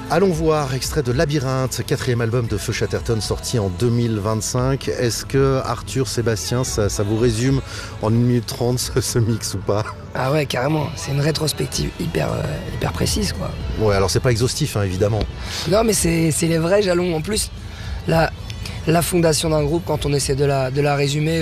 Allons voir, extrait de Labyrinthe, 4e album de Feu Chatterton sorti en 2025. Est-ce que Arthur, Sébastien, ça vous résume en 1 minute 30 ce mix ou pas? Ah ouais, carrément, c'est une rétrospective hyper précise, quoi. Ouais, alors c'est pas exhaustif, hein, évidemment. Non, mais c'est les vrais jalons. En plus, la fondation d'un groupe, quand on essaie de la résumer,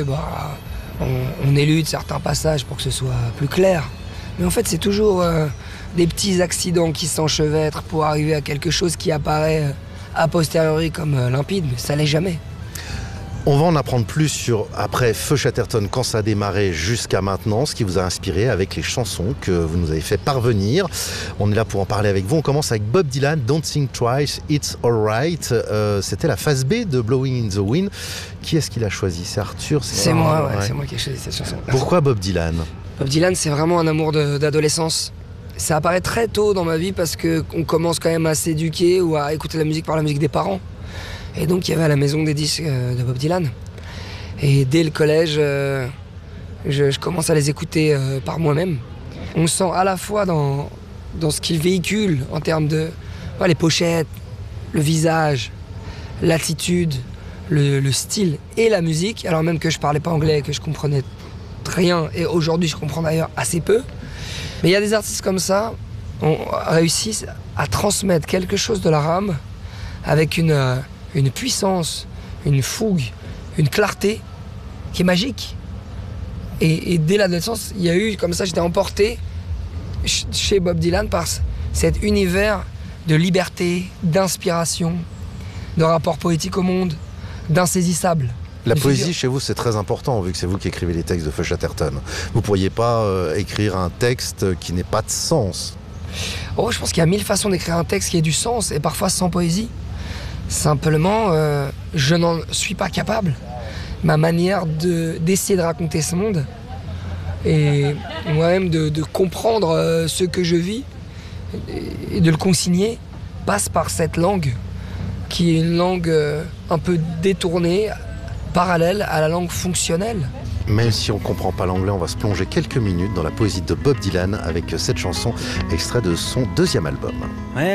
on élude certains passages pour que ce soit plus clair. Mais en fait, c'est toujours des petits accidents qui s'enchevêtrent pour arriver à quelque chose qui apparaît a posteriori comme limpide, mais ça l'est jamais. On va en apprendre plus sur, après Feu Chatterton, quand ça a démarré jusqu'à maintenant, ce qui vous a inspiré avec les chansons que vous nous avez fait parvenir. On est là pour en parler avec vous. On commence avec Bob Dylan, Don't Think Twice, It's Alright. C'était la phase B de Blowing in the Wind. Qui est-ce qui l'a choisi? C'est Arthur? C'est moi, ouais. C'est moi qui ai choisi cette chanson. Pourquoi Bob Dylan? Bob Dylan, c'est vraiment un amour d'adolescence. Ça apparaît très tôt dans ma vie parce qu'on commence quand même à s'éduquer ou à écouter la musique par la musique des parents. Et donc il y avait à la maison des disques de Bob Dylan. Et dès le collège, je commence à les écouter par moi-même. On sent à la fois dans ce qu'il véhicule en termes de les pochettes, le visage, l'attitude, le style et la musique, alors même que je parlais pas anglais, que je comprenais rien, et aujourd'hui je comprends d'ailleurs assez peu. Mais il y a des artistes comme ça, on réussit à transmettre quelque chose de leur âme avec une puissance, une fougue, une clarté qui est magique. Et dès l'adolescence, il y a eu comme ça, j'étais emporté chez Bob Dylan par cet univers de liberté, d'inspiration, de rapport poétique au monde, d'insaisissable. La poésie chez vous, c'est très important, vu que c'est vous qui écrivez les textes de Feu Chatterton. Vous ne pourriez pas écrire un texte qui n'ait pas de sens. Oh, je pense qu'il y a 1000 façons d'écrire un texte qui ait du sens, et parfois sans poésie. Simplement, je n'en suis pas capable. Ma manière d'essayer de raconter ce monde, et moi-même de comprendre ce que je vis, et de le consigner, passe par cette langue, qui est une langue un peu détournée, parallèle à la langue fonctionnelle. Même si on ne comprend pas l'anglais, on va se plonger quelques minutes dans la poésie de Bob Dylan avec cette chanson, extrait de son 2e album.